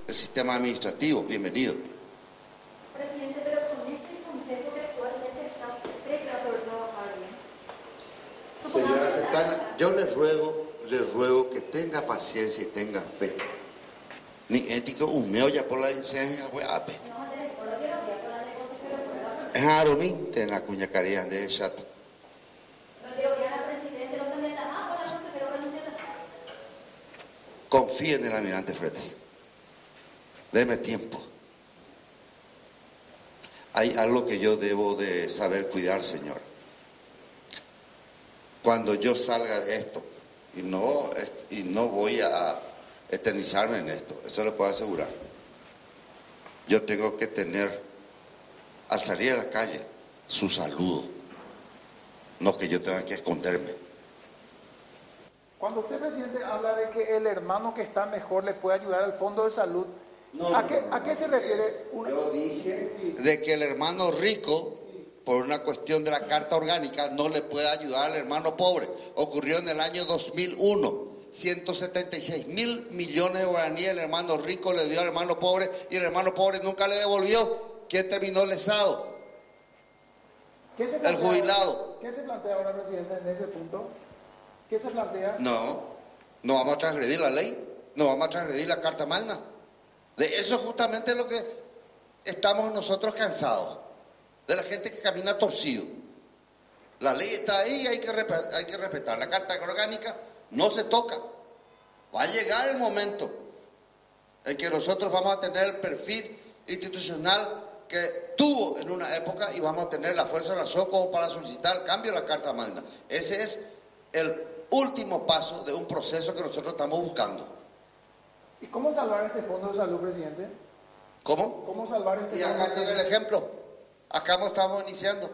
el sistema administrativo. Bienvenido. Presidente, pero con este consejo que actualmente está, ¿usted cree que va a trabajar bien? Señora Zetana, yo les ruego que tenga paciencia y tenga fe. Ni ético, un meo ya por la licencia, weape. Es arominte en la cuñacaría de chato. Confíe en el almirante Fretes. Deme tiempo. Hay algo que yo debo de saber cuidar, señor. Cuando yo salga de esto, y no voy a eternizarme en esto, eso le puedo asegurar. Yo tengo que tener, al salir a la calle, su saludo. No que yo tenga que esconderme. Cuando usted, presidente, habla de que el hermano que está mejor le puede ayudar al fondo de salud, ¿a qué se refiere? Yo dije de que el hermano rico, por una cuestión de la Carta Orgánica, no le puede ayudar al hermano pobre. Ocurrió en el año 2001. 176.000 millones de guaraníes el hermano rico le dio al hermano pobre y el hermano pobre nunca le devolvió. ¿Quién terminó lesado? El jubilado. ¿Qué se plantea ahora, presidente, en ese punto? ¿Qué se plantea? No vamos a transgredir la ley, no vamos a transgredir la Carta Magna. De eso justamente es lo que estamos nosotros cansados, de la gente que camina torcido. La ley está ahí, hay que respetar. La Carta Orgánica no se toca. Va a llegar el momento en que nosotros vamos a tener el perfil institucional que tuvo en una época y vamos a tener la fuerza de razón como para solicitar el cambio de la Carta Magna. Ese es el último paso de un proceso que nosotros estamos buscando. ¿Y cómo salvar este fondo de salud, presidente? ¿Cómo? ¿Cómo salvar este y fondo? acá tiene el ejemplo. Acá estamos iniciando.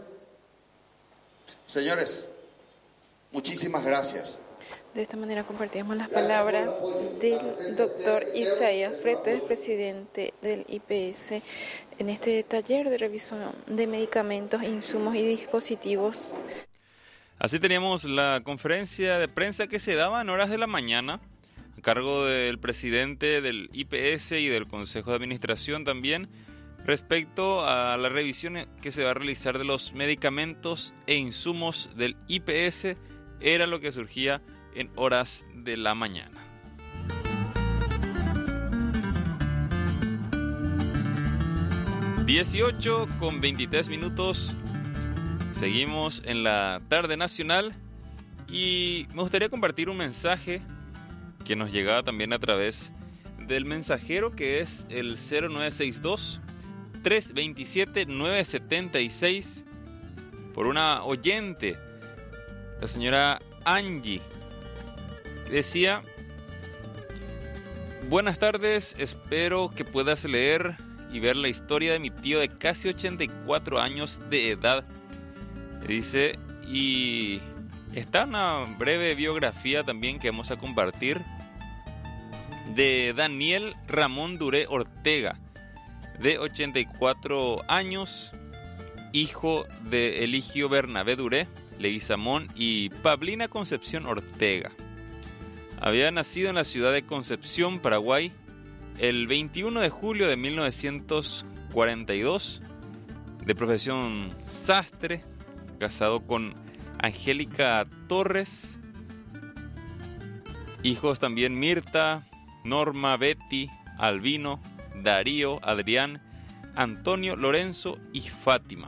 Señores, muchísimas gracias. De esta manera compartimos las palabras del doctor Isaías Fretes, presidente del IPS, en este taller de revisión de medicamentos, insumos y dispositivos. Así teníamos la conferencia de prensa que se daba en horas de la mañana, a cargo del presidente del IPS y del Consejo de Administración también, respecto a la revisión que se va a realizar de los medicamentos e insumos del IPS. Era lo que surgía en horas de la mañana. (18:23). Seguimos en la tarde nacional y me gustaría compartir un mensaje que nos llegaba también a través del mensajero, que es el 0962-327-976, por una oyente, la señora Angie, que decía: buenas tardes, espero que puedas leer y ver la historia de mi tío de casi 84 años de edad. Dice, y está una breve biografía también que vamos a compartir de Daniel Ramón Duré Ortega, de 84 años, hijo de Eligio Bernabé Duré Leguizamón y Pablina Concepción Ortega. Había nacido en la ciudad de Concepción, Paraguay, el 21 de julio de 1942, de profesión sastre, casado con Angélica Torres, hijos también Mirta, Norma, Betty, Albino, Darío, Adrián, Antonio, Lorenzo y Fátima.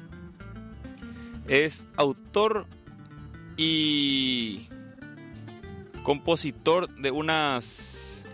Es autor y compositor de unas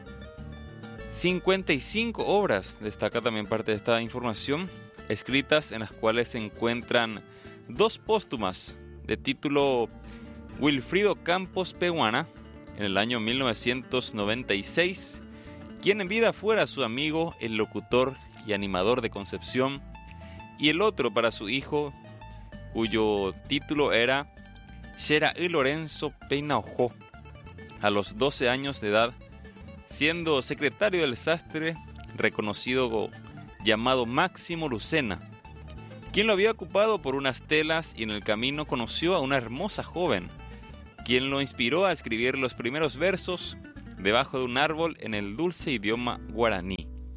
55 obras, destaca también parte de esta información, escritas, en las cuales se encuentran 2 póstumas de título Wilfrido Campos Pehuana, en el año 1996, quien en vida fuera su amigo, el locutor y animador de Concepción, y el otro para su hijo, cuyo título era Xera y Lorenzo Peinaojó, a los 12 años de edad, siendo secretario del sastre reconocido llamado Máximo Lucena, quien lo había ocupado por unas telas, y en el camino conoció a una hermosa joven, quien lo inspiró a escribir los primeros versos debajo de un árbol en el dulce idioma guaraní.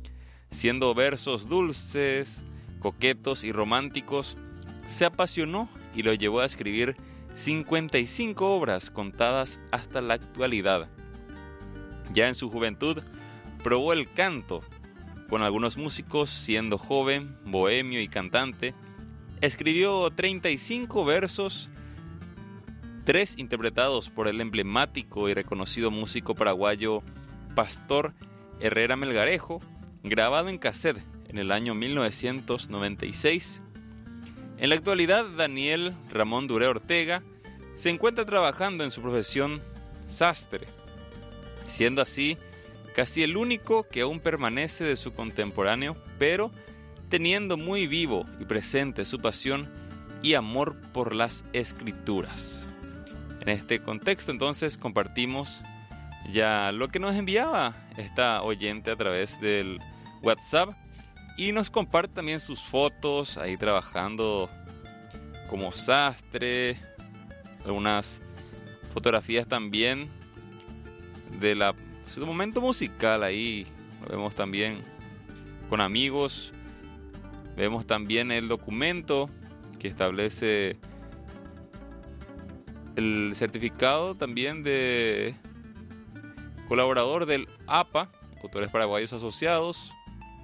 Siendo versos dulces, coquetos y románticos, se apasionó y lo llevó a escribir 55 obras contadas hasta la actualidad. Ya en su juventud probó el canto con algunos músicos, siendo joven, bohemio y cantante. Escribió 35 versos, 3 interpretados por el emblemático y reconocido músico paraguayo Pastor Herrera Melgarejo, grabado en cassette en el año 1996. En la actualidad, Daniel Ramón Duré Ortega se encuentra trabajando en su profesión sastre, siendo así casi el único que aún permanece de su contemporáneo, pero teniendo muy vivo y presente su pasión y amor por las escrituras. En este contexto, entonces, compartimos ya lo que nos enviaba esta oyente a través del WhatsApp y nos comparte también sus fotos ahí trabajando como sastre, algunas fotografías también de su momento musical. Ahí lo vemos también con amigos. Vemos también el documento que establece el certificado también de colaborador del APA, Autores Paraguayos Asociados.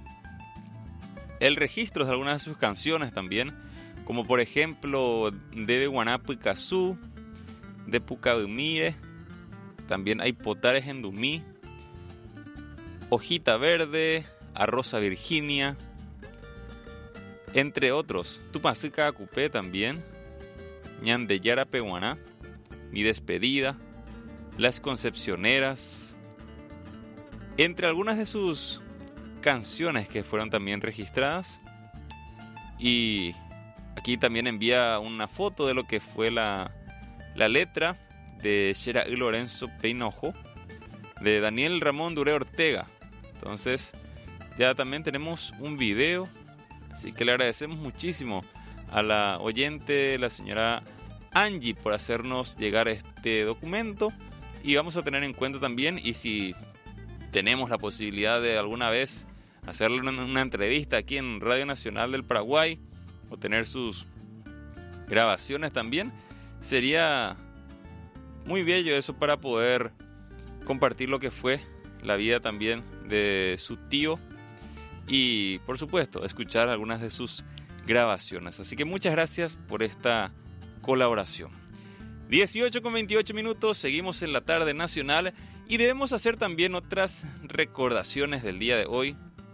El registro de algunas de sus canciones también, como por ejemplo Debe Guanapu y Cazú, de Pucadumire. También hay Potares en Dumí, Hojita Verde, Arroza Virginia, entre otros. Tupacica Acupé también, Ñandeyara Pehuaná, Mi Despedida, Las Concepcioneras, entre algunas de sus canciones que fueron también registradas. Y aquí también envía una foto de lo que fue la letra de Xera y Lorenzo Peinojo, de Daniel Ramón Duré Ortega. Entonces ya también tenemos un video, así que le agradecemos muchísimo a la oyente, la señora Angie, por hacernos llegar este documento, y vamos a tener en cuenta también, y si tenemos la posibilidad de alguna vez hacerle una entrevista aquí en Radio Nacional del Paraguay o tener sus grabaciones también, sería muy bello eso, para poder compartir lo que fue la vida también de su tío y, por supuesto, escuchar algunas de sus grabaciones. Así que muchas gracias por esta colaboración. 18:28 minutos, seguimos en la tarde nacional y debemos hacer también otras recordaciones del día de hoy,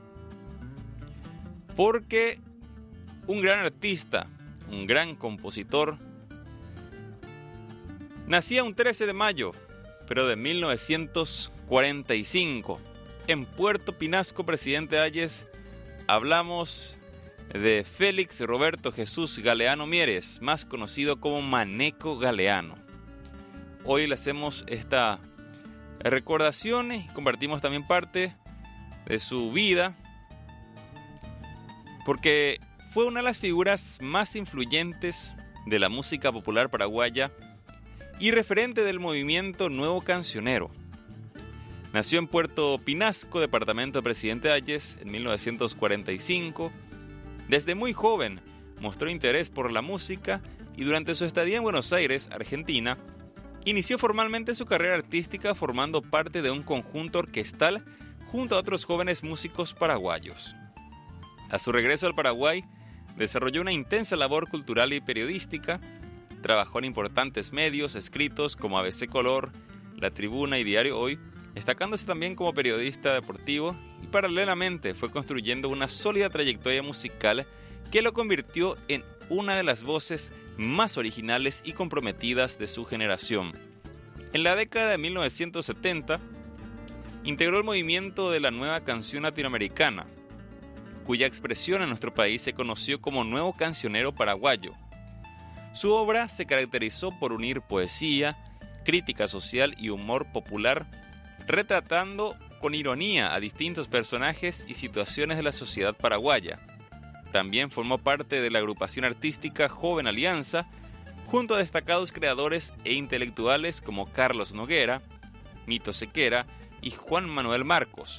porque un gran artista, un gran compositor, nacía un 13 de mayo, pero de 1945, en Puerto Pinasco, Presidente Hayes. Hablamos de Félix Roberto Jesús Galeano Mieres, más conocido como Maneco Galeano. Hoy le hacemos esta recordación y compartimos también parte de su vida, porque fue una de las figuras más influyentes de la música popular paraguaya y referente del movimiento nuevo cancionero. Nació en Puerto Pinasco, departamento de Presidente Hayes, en 1945. Desde muy joven mostró interés por la música y durante su estadía en Buenos Aires, Argentina, inició formalmente su carrera artística formando parte de un conjunto orquestal junto a otros jóvenes músicos paraguayos. A su regreso al Paraguay, desarrolló una intensa labor cultural y periodística. Trabajó en importantes medios escritos como ABC Color, La Tribuna y Diario Hoy, destacándose también como periodista deportivo, y paralelamente fue construyendo una sólida trayectoria musical que lo convirtió en una de las voces más originales y comprometidas de su generación. En la década de 1970, integró el movimiento de la nueva canción latinoamericana, cuya expresión en nuestro país se conoció como Nuevo Cancionero Paraguayo. Su obra se caracterizó por unir poesía, crítica social y humor popular, retratando con ironía a distintos personajes y situaciones de la sociedad paraguaya. También formó parte de la agrupación artística Joven Alianza, junto a destacados creadores e intelectuales como Carlos Noguera, Mito Sequera y Juan Manuel Marcos,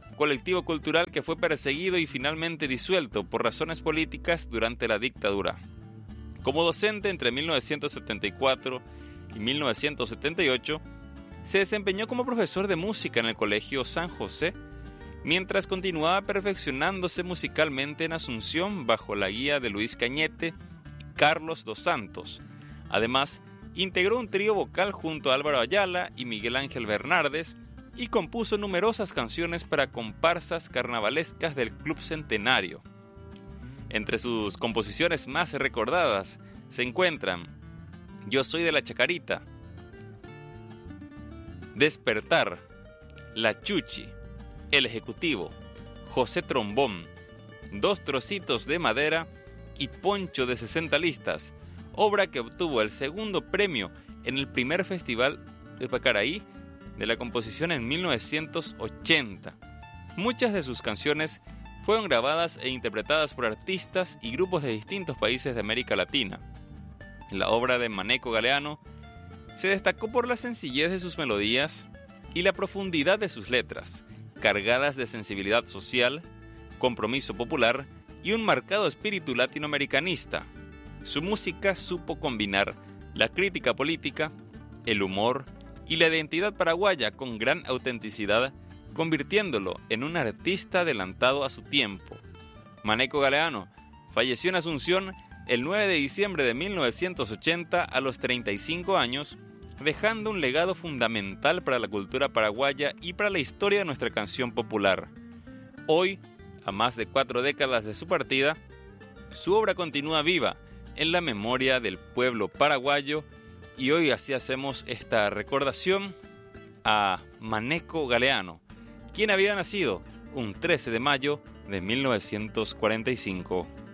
colectivo cultural que fue perseguido y finalmente disuelto por razones políticas durante la dictadura. Como docente entre 1974 y 1978, se desempeñó como profesor de música en el Colegio San José, mientras continuaba perfeccionándose musicalmente en Asunción bajo la guía de Luis Cañete y Carlos Dos Santos. Además, integró un trío vocal junto a Álvaro Ayala y Miguel Ángel Bernardes y compuso numerosas canciones para comparsas carnavalescas del Club Centenario. Entre sus composiciones más recordadas se encuentran Yo soy de la Chacarita, Despertar, La Chuchi, El Ejecutivo, José Trombón, Dos Trocitos de Madera y Poncho de 60 Listas, obra que obtuvo el segundo premio en el primer Festival de Pacaraí de la composición en 1980. Muchas de sus canciones fueron grabadas e interpretadas por artistas y grupos de distintos países de América Latina. La obra de Maneco Galeano se destacó por la sencillez de sus melodías y la profundidad de sus letras, cargadas de sensibilidad social, compromiso popular y un marcado espíritu latinoamericanista. Su música supo combinar la crítica política, el humor y la identidad paraguaya con gran autenticidad, convirtiéndolo en un artista adelantado a su tiempo. Maneco Galeano falleció en Asunción el 9 de diciembre de 1980 a los 35 años, dejando un legado fundamental para la cultura paraguaya y para la historia de nuestra canción popular. Hoy, a más de 4 décadas de su partida, su obra continúa viva en la memoria del pueblo paraguayo y hoy así hacemos esta recordación a Maneco Galeano, quien había nacido un 13 de mayo de 1945.